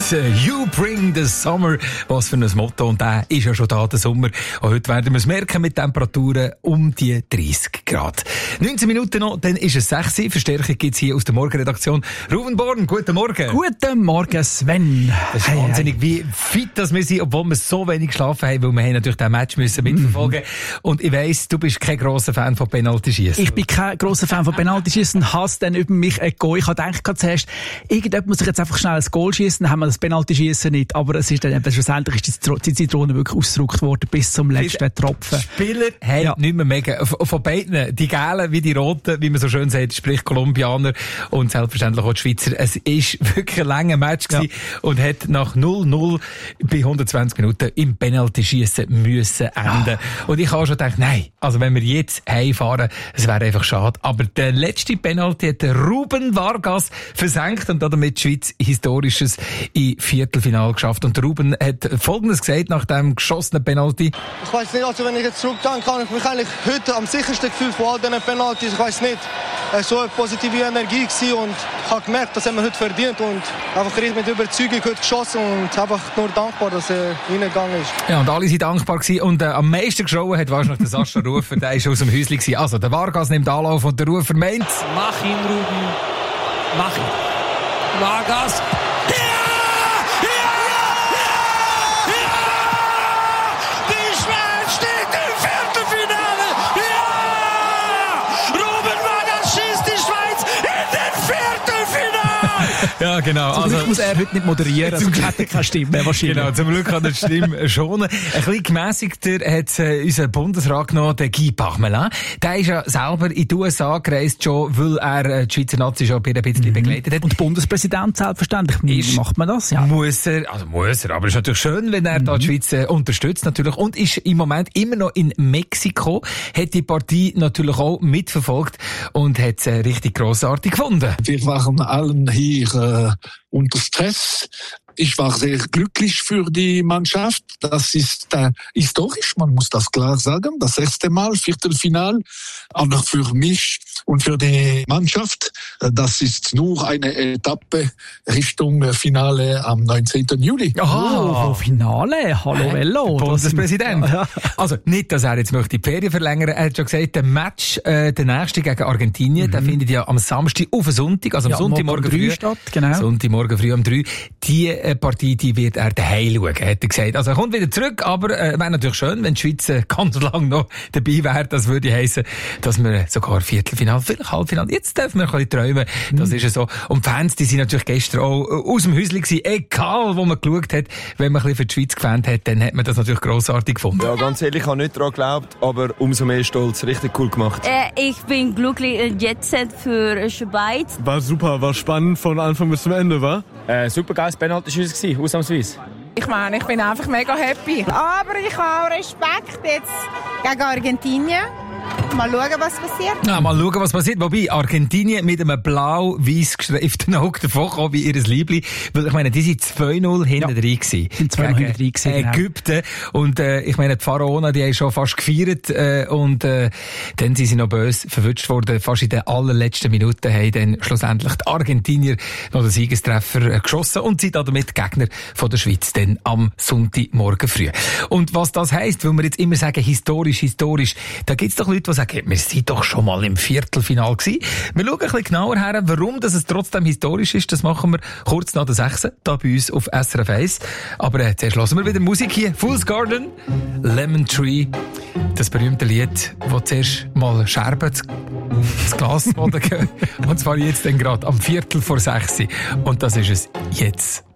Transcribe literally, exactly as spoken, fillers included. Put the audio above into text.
You bring the summer. Was für ein Motto. Und der ist ja schon da, der Sommer. Und heute werden wir es merken mit Temperaturen um die dreißig Grad. neunzehn Minuten noch, dann ist es sechs Uhr. Verstärkung gibt es hier aus der Morgenredaktion. Ruven Born, guten Morgen. Guten Morgen, Sven. Das ist hey, wahnsinnig, hey. wie fit dass wir sind, obwohl wir so wenig geschlafen haben, weil wir haben natürlich diesen Match müssen mitverfolgen. Mm. Und ich weiss, du bist kein grosser Fan von Penalty-Schiessen. Ich bin kein grosser Fan von Penalty-Schiessen, hasse dann über mich ein Goal. Ich habe gedacht, zuerst, irgendjemand muss ich jetzt einfach schnell ein Goal schießen, dann haben wir das Penalty-Schiessen nicht. Aber es ist dann eben, schlussendlich ist die Zitrone wirklich ausgedruckt worden bis zum letzten Tropfen. Spieler haben ja. nicht mehr mega. Von beiden, die Gelben wie die Roten, wie man so schön sagt, sprich Kolumbianer und selbstverständlich auch die Schweizer. Es ist wirklich ein langer Match gewesen ja. und hat nach null null bei hundertzwanzig Minuten im Penalty-Schiessen müssen enden. Ja. Und ich habe schon gedacht, nein, also wenn wir jetzt heimfahren, es wäre einfach schade. Aber der letzte Penalty hat Ruben Vargas versenkt und damit die Schweiz Historisches im Viertelfinale geschafft. Und Ruben hat Folgendes gesagt nach dem geschossenen Penalty. Ich weiss nicht, also wenn ich jetzt zurückdenke, kann ich mich eigentlich heute am sichersten gefühlt von all diesen Penaltys. Ich weiss nicht, es war so eine positive Energie gewesen und ich habe gemerkt, das haben wir heute verdient und einfach richtig mit Überzeugung heute geschossen und einfach nur dankbar, dass er reingegangen ist. Ja, und alle sind dankbar gewesen und äh, am meisten geschaut hat wahrscheinlich der Sascha Rufer, der ist aus dem Häuschen gewesen. Also der Vargas nimmt Anlauf und der Rufer meint. Mach ihn, Ruben. Mach ihn. Vargas. Ja, genau. Zum also, Glück muss er heute nicht moderieren, sonst hat er keine Stimme wahrscheinlich. Genau, zum Glück hat er die Stimme schonen. Ein bisschen gemässigter hat äh, unser Bundesrat genommen, der Guy Parmelin. Der ist ja selber in die U S A gereist, schon, weil er äh, die Schweizer Nazi schon ein bisschen mhm. begleitet hat. Und Bundespräsident selbstverständlich. Ist, macht man das? Ja. Muss er, also muss er, aber es ist natürlich schön, wenn er mhm. da die Schweiz äh, unterstützt natürlich. Und ist im Moment immer noch in Mexiko, hat die Partie natürlich auch mitverfolgt und hat es äh, richtig grossartig gefunden. Wir waren allen hier äh, unter Stress. Ich war sehr glücklich für die Mannschaft. Das ist äh, historisch, man muss das klar sagen. Das erste Mal, Viertelfinal. Aber für mich und für die Mannschaft, äh, das ist nur eine Etappe Richtung Finale am neunzehnten Juli. Oh, Finale? Hallo, Vello. Bundespräsident. Ja. Also nicht, dass er jetzt möchte die Ferien verlängern. Er hat schon gesagt, der Match, äh, der nächste gegen Argentinien, mhm. der findet ja am Samstag auf den Sonntag, also am ja, Sonntagmorgen früh statt. Genau. Sonntagmorgen früh um drei. Die Partie, die wird er daheim schauen, hat er gesagt. Also er kommt wieder zurück, aber äh, wäre natürlich schön, wenn die Schweiz äh, ganz lang noch dabei wäre. Das würde heissen, dass wir sogar Viertelfinale, vielleicht Halbfinale, jetzt dürfen wir ein bisschen träumen. Das mhm. ist ja so. Und die Fans, die sind natürlich gestern auch aus dem Häuschen gewesen, egal wo man geschaut hat. Wenn man ein bisschen für die Schweiz gefans hat, dann hat man das natürlich grossartig gefunden. Ja, ganz ehrlich, ich habe nicht daran geglaubt, aber umso mehr stolz. Richtig cool gemacht. Äh, ich bin glücklich in Jetset für Schweiz. War super, war spannend von Anfang bis zum Ende, war? Äh, super geiles Penalty-Schuss gewesen, ausnahmsweise. Ich meine, ich bin einfach mega happy. Aber ich habe auch Respekt jetzt gegen Argentinien. Mal schauen, was passiert. Ja, mal schauen, was passiert. Wobei, Argentinien mit einem blau-weiß gestreiften Auge davon kam wie ihr Liebling. Weil, ich meine, die sind zwei null hinten ja. drin gewesen. sind zwei null hinten drin gewesen. Ägypten. Und, äh, ich meine, die Pharaonen, die haben schon fast gefeiert, äh, und, äh, dann sind sie noch böse verwünscht worden. Fast in den allerletzten Minuten haben dann schlussendlich die Argentinier noch den Siegestreffer äh, geschossen und sind damit Gegner von der Schweiz dann am Sonntagmorgen früh. Und was das heisst, weil wir jetzt immer sagen, historisch, historisch, da gibt's doch Leute, die sagen, wir sind doch schon mal im Viertelfinale gewesen. Wir schauen ein bisschen genauer her, warum das es trotzdem historisch ist. Das machen wir kurz nach der sechs da bei uns auf S R F eins. Aber äh, zuerst hören wir wieder Musik hier. Fool's Garden, Lemon Tree. Das berühmte Lied, das zuerst mal Scherben ins Glas gehen. Und zwar jetzt dann gerade am Viertel vor sechs. Und das ist es jetzt.